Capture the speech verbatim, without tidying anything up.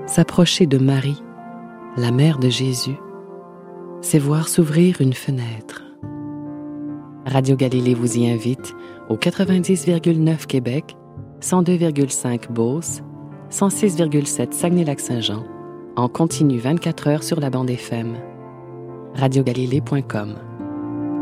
S'approcher de Marie, la mère de Jésus, c'est voir s'ouvrir une fenêtre. Radio Galilée vous y invite au quatre-vingt-dix virgule neuf Québec, cent deux virgule cinq Beauce, cent six virgule sept Saguenay-Lac-Saint-Jean, en continu vingt-quatre heures sur la bande F M. radio galilée point com